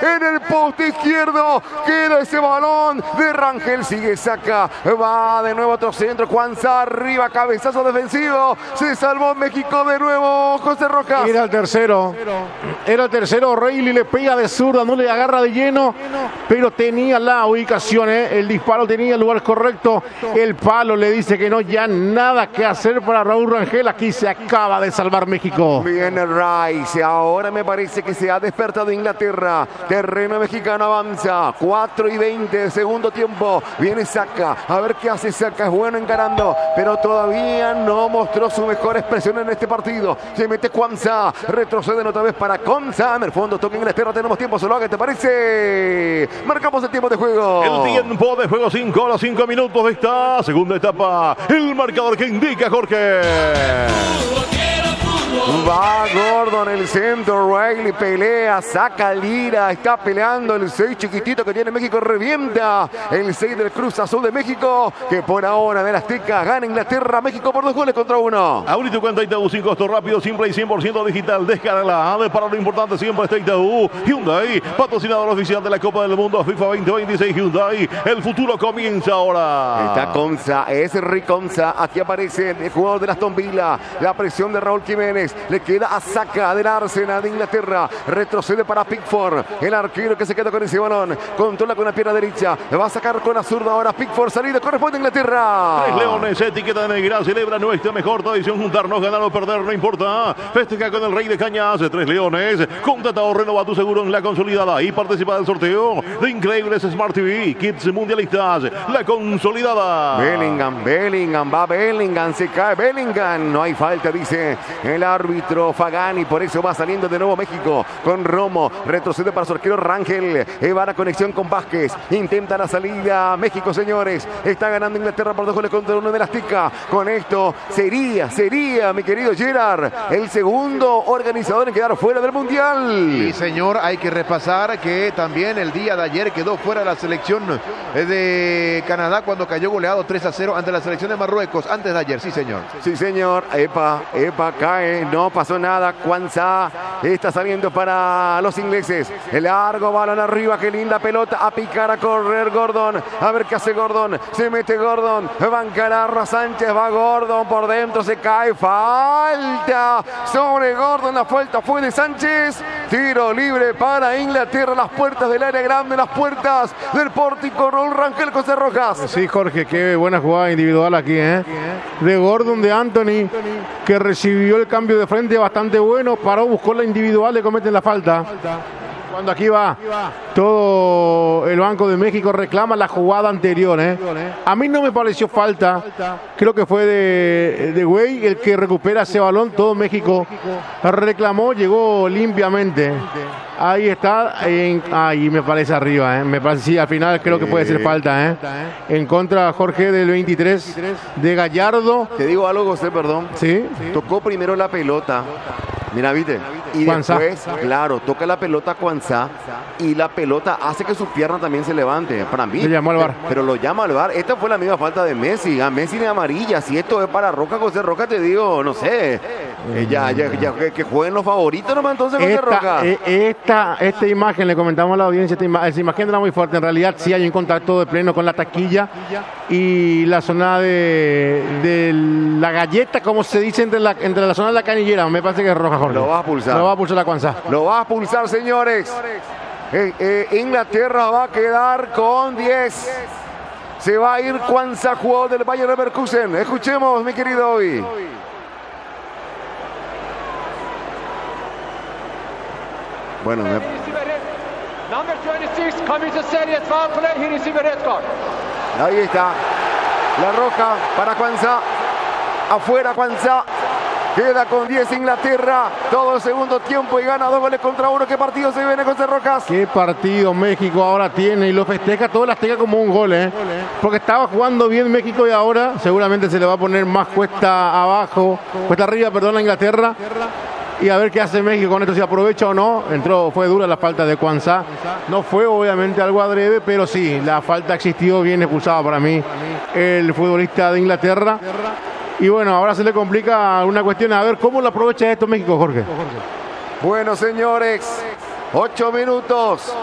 en el poste izquierdo. Queda ese balón de Rangel. Sigue, saca. Va de nuevo otro centro. Cuanza arriba. Cabezazo defensivo. Se salvó México de nuevo. José Rojas. Era el tercero. Reilly le pega de zurda. No le agarra de lleno. Pero tenía la ubicación. El disparo tenía el lugar correcto. El palo le dice que no. Ya nada que hacer para Raúl Rangel. Aquí se acaba de salvar México. Viene Rice. Ahora me parece que se ha despertado Inglaterra. Terreno mexicano avanza. 4:20, segundo tiempo. Viene Saka. A ver qué hace Saka. Es bueno encarando, pero todavía no mostró su mejor expresión en este partido. Se mete Cuanza. Retroceden otra vez para Conza. En el fondo toca Inglaterra. Tenemos tiempo. Solo ¿qué te parece? Marcamos el tiempo de juego. El tiempo de juego, 5 horas, 5 minutos de esta segunda etapa. El marcador que indica Jorge. Va Gordon, el centro, Reilly pelea, saca Lira, está peleando el 6 chiquitito que tiene México, revienta el 6 del Cruz Azul de México, que por ahora de la Azteca gana Inglaterra, México por 2-1. Ahorita cuenta Itaú, sin costo rápido, simple y 100% digital. Descárgala, para lo importante siempre está Itaú. Hyundai, patrocinador oficial de la Copa del Mundo FIFA 2026. Hyundai, el futuro comienza ahora. Está Conza, es Rick Conza, aquí aparece el jugador de Aston Villa, la presión de Raúl Jiménez. Le queda a Saka del Arsenal de Inglaterra. Retrocede para Pickford. El arquero que se queda con ese balón. Controla con la pierna derecha. Le va a sacar con la zurda ahora Pickford. Salida corresponde a Inglaterra. Tres Leones, etiqueta negra. Celebra nuestra mejor tradición. Juntarnos, ganar o perder, no importa. Festeja con el Rey de Cañas. Tres Leones. Contrata o renova tu seguro en la consolidada. Y participa del sorteo de increíbles Smart TV. Kits mundialistas. La consolidada. Bellingham. Va Bellingham. Se cae Bellingham. No hay falta, dice el árbitro Fagani, por eso va saliendo de nuevo México con Romo, retrocede para su arquero Rangel, va la conexión con Vázquez, intenta la salida México, señores, está ganando Inglaterra por 2-1 de la Azteca. Con esto sería, mi querido Gerard, el segundo organizador en quedar fuera del Mundial. Y señor, hay que repasar que también el día de ayer quedó fuera la selección de Canadá cuando cayó goleado 3-0 ante la selección de Marruecos, antes de ayer, sí señor. Epa, cae, no pasó nada. Cuanza está saliendo para los ingleses. El largo balón arriba, qué linda pelota. A picar, a correr Gordon. A ver qué hace Gordon. Se mete Gordon. Va a encarar a Sánchez. Va Gordon por dentro. Se cae. Falta sobre Gordon. La falta fue de Sánchez. Tiro libre para Inglaterra. Las puertas del área grande. Las puertas del pórtico. Raúl Rangel, José Rojas. Sí, Jorge, qué buena jugada individual aquí, de Gordon, de Anthony, que recibió el cambio de frente bastante bueno, paró, buscó la individual, le cometen la falta. Cuando aquí va todo el Banco de México, reclama la jugada anterior. A mí no me pareció falta, creo que fue de Güey el que recupera ese balón. Todo México reclamó, llegó limpiamente. Ahí está, ahí me parece arriba, me parece, sí, al final creo que puede ser falta, en contra, Jorge, del 23 de Gallardo. Te digo algo, José, perdón. Sí. Tocó primero la pelota. Mira, ¿viste? Y Cuanza. después, claro, toca la pelota Cuanza y la pelota hace que su pierna también se levante. Para mí. Le llamó al VAR. Pero lo llama al VAR. Esta fue la misma falta de Messi. A Messi de amarilla. Si esto es para Roca, José Roca, te digo, no sé. Ya que jueguen los favoritos nomás entonces, José Roca. Esta imagen, le comentamos a la audiencia, esa imagen era muy fuerte. En realidad sí hay un contacto de pleno con la taquilla y la zona de la galleta, como se dice, entre la zona de la canillera. Me parece que es roja, Jorge. Lo va a pulsar. Lo va a pulsar la Cuanza. Lo va a pulsar, señores. Inglaterra va a quedar con 10. Se va a ir Cuanza, jugador del Bayer Leverkusen. Escuchemos, mi querido Ovi. Bueno, ahí está. La roja para Cuanza. Afuera Cuanza. Queda con 10 Inglaterra. Todo el segundo tiempo y gana 2-1. ¿Qué partido se viene, José Rojas? Qué partido México ahora tiene. Y lo festeja, todo la festeja como un gol, porque estaba jugando bien México y ahora seguramente se le va a poner más cuesta arriba, a Inglaterra. Y a ver qué hace México con esto, si aprovecha o no. Fue dura la falta de Cuanza. No fue obviamente algo adrede, pero sí, la falta existió, bien expulsada para mí el futbolista de Inglaterra. Y bueno, ahora se le complica una cuestión, a ver cómo lo aprovecha esto México, Jorge. Bueno, señores, 8 minutos.